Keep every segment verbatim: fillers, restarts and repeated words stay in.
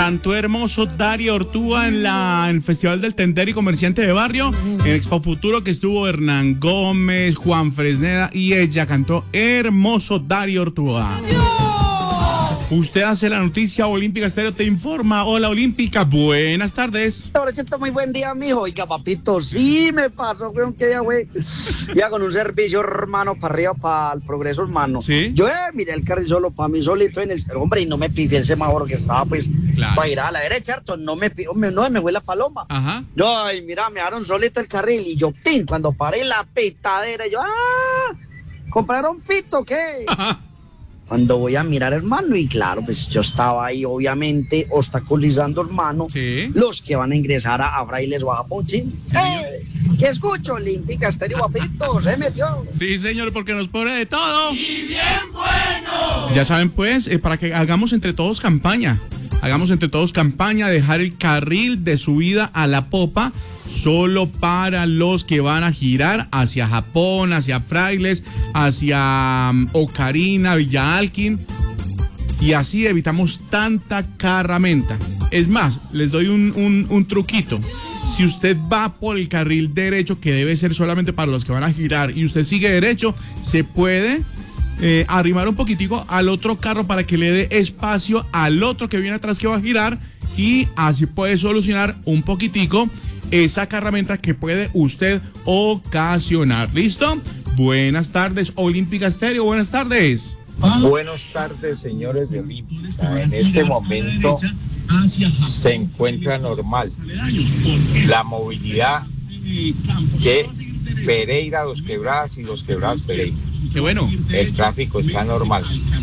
cantó hermoso Dario Ortúa en, la, en el Festival del Tendero y Comerciante de Barrio, en Expo Futuro, que estuvo Hernán Gómez, Juan Fresneda, y ella cantó hermoso Dario Ortúa. Usted hace la noticia, Olímpica Estéreo te informa. Hola, Olímpica, buenas tardes. Ahora muy buen día, mijo. Oiga, papito, sí me pasó, weón, que día, güey. Ya con un servicio, hermano, para arriba, para el progreso, hermano. Sí. Yo, eh, miré el carril solo, para mí solito en el... Hombre, y no me pifié el semáforo que estaba, pues, claro, para ir a la derecha, harto. No me pifió, no me fue la paloma. Ajá. Yo, ay, mira, me dejaron solito el carril. Y yo, pin, cuando paré la pitadera, yo, ah, ¿compraron pito qué? Ajá. Cuando voy a mirar, hermano, y claro, pues yo estaba ahí, obviamente, obstaculizando, hermano, sí, los que van a ingresar a, a Frailes o a Japón, ¿sí? Sí, ¡Eh! ¿Qué escucho? Olímpica Estéreo, guapito, se metió. Sí, señor, porque nos pone de todo. ¡Y bien bueno! Ya saben, pues, eh, para que hagamos entre todos campaña. Hagamos entre todos campaña, dejar el carril de subida a la popa solo para los que van a girar hacia Japón, hacia Frailes, hacia um, Ocarina, Villa Alquín, y así evitamos tanta carramenta. Es más, les doy un, un, un truquito. Si usted va por el carril derecho, que debe ser solamente para los que van a girar, y usted sigue derecho, se puede eh, arrimar un poquitico al otro carro para que le dé espacio al otro que viene atrás que va a girar, y así puede solucionar un poquitico esa carramenta que puede usted ocasionar. ¿Listo? Buenas tardes, Olímpica Estéreo, buenas tardes. Buenas tardes, señores de Olímpica. En este momento se encuentra normal la movilidad de Pereira, Dos Quebradas y Dos Quebradas Pereira. Qué bueno. El tráfico está normal.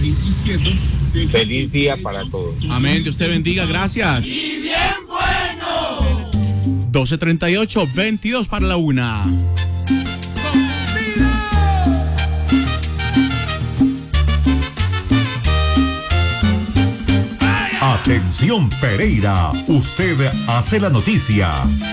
Feliz día para todos. Amén, Dios te bendiga, gracias. ¡Y bien bueno! doce treinta y ocho, veintidós para la una. Atención Pereira, usted hace la noticia.